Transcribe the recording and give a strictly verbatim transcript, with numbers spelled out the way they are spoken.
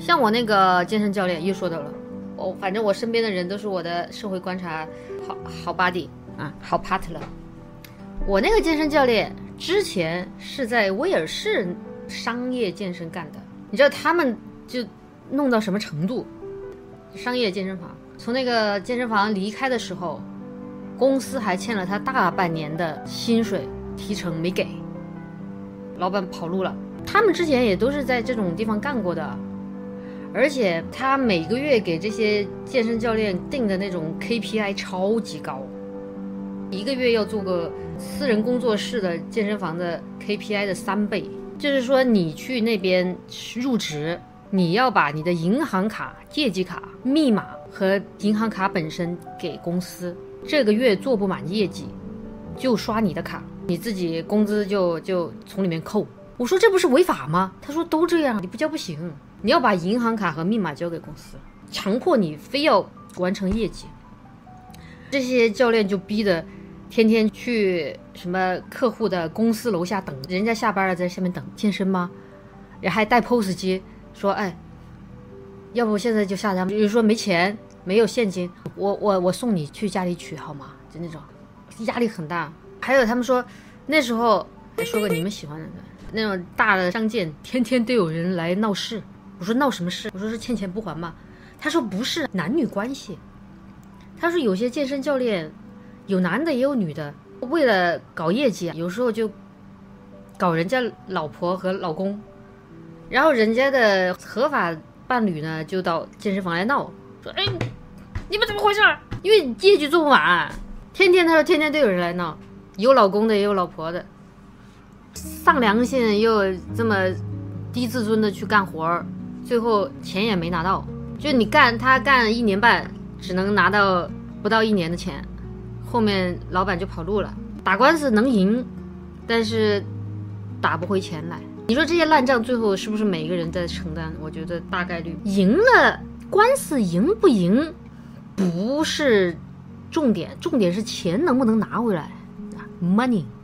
像我那个健身教练又说到了，我、哦、反正我身边的人都是我的社会观察好好 buddy 啊，好 partner。我那个健身教练之前是在威尔士商业健身干的，你知道他们就弄到什么程度？商业健身房，从那个健身房离开的时候，公司还欠了他大半年的薪水提成没给，老板跑路了。他们之前也都是在这种地方干过的，而且他每个月给这些健身教练定的那种 K P I 超级高，一个月要做个私人工作室的健身房的 K P I 的三倍。就是说你去那边入职，你要把你的银行卡、业绩卡、密码和银行卡本身给公司，这个月做不满业绩就刷你的卡，你自己工资就就从里面扣。我说这不是违法吗？他说都这样，你不交不行，你要把银行卡和密码交给公司，强迫你非要完成业绩。这些教练就逼得天天去什么客户的公司楼下等，人家下班了在下面等健身吗？然后还带 P O S 机说，哎，要不现在就下单，比如说没钱没有现金，我我我送你去家里取好吗？就那种压力很大。还有他们说那时候还说个你们喜欢的那种大的商店，天天都有人来闹事。我说闹什么事？我说是欠钱不还吗？他说不是，男女关系。他说有些健身教练有男的也有女的，为了搞业绩，有时候就搞人家老婆和老公，然后人家的合法伴侣呢就到健身房来闹，说哎，你们怎么回事？因为业绩做不满，天天他说天天都有人来闹，有老公的也有老婆的，丧良心又这么低自尊的去干活，最后钱也没拿到。就你干他干一年半，只能拿到不到一年的钱，后面老板就跑路了。打官司能赢，但是打不回钱来。你说这些烂账最后是不是每一个人在承担？我觉得大概率赢了，官司赢不赢不是重点，重点是钱能不能拿回来 ，money。